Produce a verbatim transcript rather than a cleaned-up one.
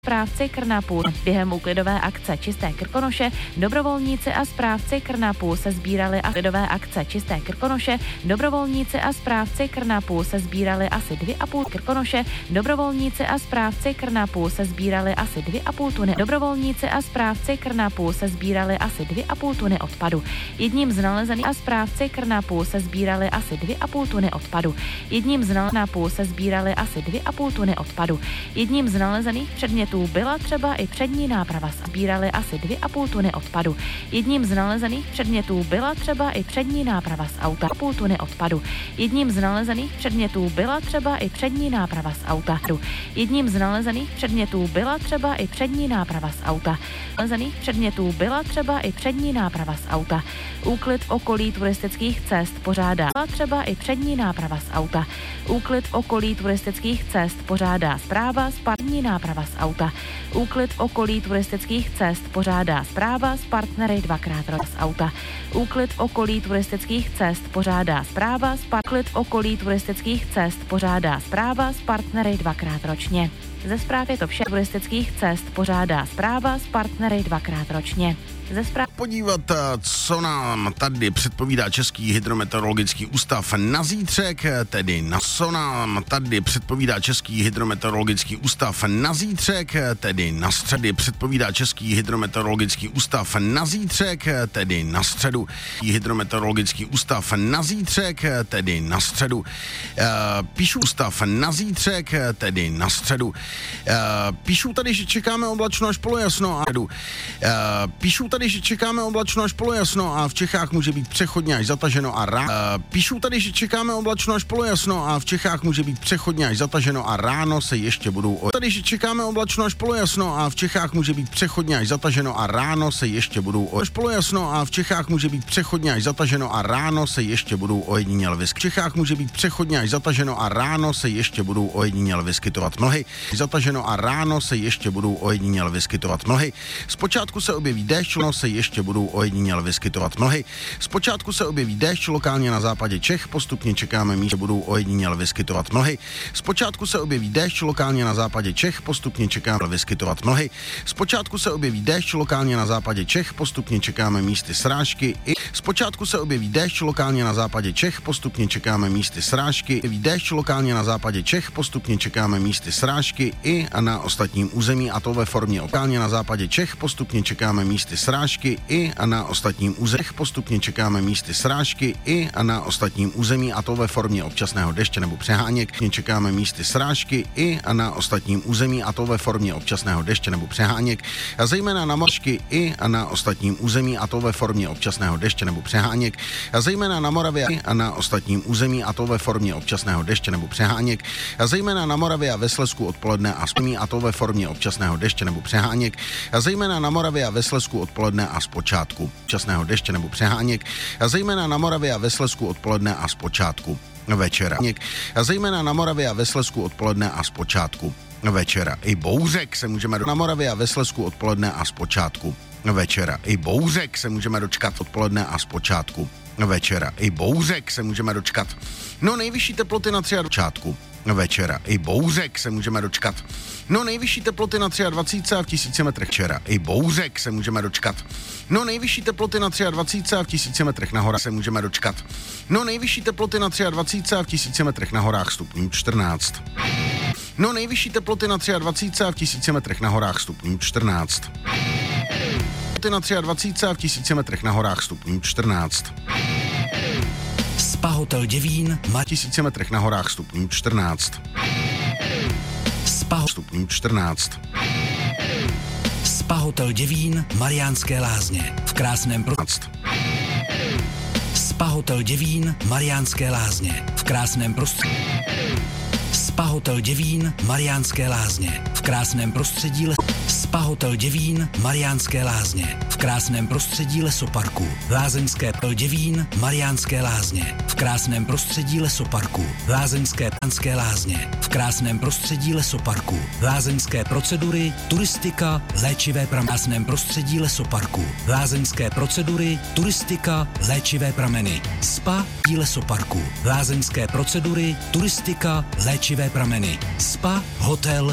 Správci Krnapu. Během úklidové akce Čisté Krkonoše dobrovolníci a správci Krnapu se sbírali a úklidové akce Čisté Krkonoše dobrovolníci a správci Krnapu se sbírali asi dvě a půl Krkonoše dobrovolníci a správci Krnapu se sbírali asi dvě a půl tuny dobrovolníci a správci Krnapu se sbírali asi dvě a půl tuny odpadu. Jedním z nalezených a správci Krnapu se sbírali asi dvě a půl tuny odpadu. Jedním z nalezených se sbírali asi dvě a půl tuny odpadu. Jedním z nalezených předmětů byla třeba i přední náprava. Sbírali asi dvě a půl tuny odpadu. Jedním z nalezených předmětů byla třeba i přední náprava z auta. Půl tuny odpadu. Jedním z nalezených předmětů byla třeba i přední náprava z auta. Jedním z nalezených předmětů byla třeba i přední náprava z auta. Nalezených předmětů byla třeba i přední náprava z auta. Úklid v okolí turistických cest pořádá třeba i přední náprava z auta. Úklid v okolí turistických cest pořádá správa spadní náprava z auta. Úklid v okolí turistických cest pořádá správa s partnery dvakrát ročně z auta. Úklid v okolí turistických cest pořádá správa s Úklid v okolí turistických cest pořádá správa s partnery dvakrát ročně. Ze zpráv je to vše. Turistických cest pořádá správa s partnery dvakrát ročně. Ze zpráv... Podívat, co nám tady předpovídá Český hydrometeorologický ústav na zítřek, tedy na co nám tady předpovídá Český hydrometeorologický ústav na zítřek, tedy na středy předpovídá Český hydrometeorologický ústav na zítřek, tedy na středu. Hydrometeorologický ústav na zítřek, tedy na středu. Píšu ústav na zítřek, tedy na středu. Píšu tady, že čekáme oblačno až polojasno a píšu tady, že čekáme oblačno až polojasno a v Čechách může být přechodně až zataženo a ráno. Píšu tady, že čekáme oblačno až polojasno a v Čechách může být přechodně až zataženo a ráno se ještě budou o... Tady, že čekáme oblačno až polojasno a v Čechách může být přechodně až zataženo a ráno se ještě budou o... Až polojasno a v Čechách může být přechodně až zataženo a ráno se ještě budou ojediněle vyskytovat. V Čechách může být přechodně až zataženo a ráno se ještě budou ojediněle vyskytovat mlhy. Zataženo a ráno se ještě budou ojediněle vyskytovat mlhy. Zpočátku se objeví déšť, se ještě budou ojediněle vyskytovat mlhy. Zpočátku se objeví déšť lokálně na západě Čech, postupně čekáme místě budou ojediněle vyskytovat mlhy. Zpočátku se objeví déšť lokálně na západě Čech, postupně čekáme vyskytovat mlhy. Zpočátku se objeví déšť lokálně na západě Čech, postupně čekáme místy srážky. I zpočátku se objeví déšť lokálně na západě Čech, postupně čekáme místy srážky. Objeví déšť lokálně na západě Čech, postupně čekáme místy srážky i a na ostatním území, a to ve formě lokálně na západě Čech, postupně čekáme místy srážky i a na ostatním území. Postupně čekáme místy srážky i a na ostatním území, a to ve formě občasného deště nebo přeháněk. Čekáme místy srážky i a na ostatním území, a to ve formě občasného deště nebo přeháněk. A zejména na Moravě i a na ostatním území, a to ve formě občasného deště nebo přeháněk. A zejména na Moravě i a na ostatním území, a to ve formě občasného deště nebo přeháněk. A zejména na Moravě a ve Slezsku odpoledne a spomí, a to ve formě občasného deště nebo přeháněk. A zejména na Moravě a ve Slezsku odpoledne a zpočátku občasného deště nebo přeháněk. A zejména na Moravě a ve Slezsku odpoledne a zpočátku večera. A zejména na Moravě a ve Slezsku odpoledne a zpočátku večera. I bouřek se můžeme do... na Moravě a ve Slezsku odpoledne a zpočátku večera. I bouřek se můžeme dočkat odpoledne a zpočátku večera. I bouřek se můžeme dočkat. No nejvyšší teploty na třicátku večera. I bouřek se můžeme dočkat. No nejvyšší teploty na dvacet tři a v tisíci metrech večera. I bouřek se můžeme dočkat. No nejvyšší teploty na dvacet tři a v tisíci metrech na horách se můžeme dočkat. No nejvyšší teploty na dvacet tři a v tisíci metrech na horách stupňů čtrnáct. No nejvyšší teploty na dvacet tři a v tisíci metrech na horách stupňů čtrnáct. Na dvacet tři a v tisíci metrech na horách stupňů čtrnáct. Spa Hotel Děvín má tisíci metrech na horách stupňů čtrnáct. Spa stupňů čtrnáct. Spa Hotel Děvín, Mariánské Lázně v krásném pro... Spa Hotel Děvín, Mariánské Lázně v krásném prostředí. Spa Hotel Děvín, Mariánské Lázně v krásném prostředí le... Spa Hotel Děvín, Mariánské Lázně v krásném prostředí lesoparku. Lázeňské hotel Děvín, Mariánské Lázně v krásném prostředí lesoparku. Lázeňské Panské Lázně v krásném prostředí lesoparku. Lázeňské procedury, turistika, léčivé prameny v krásném prostředí lesoparku. Lázeňské procedury, turistika, léčivé prameny. Spa lesoparku. Lázeňské procedury, turistika, léčivé prameny. Spa Hotel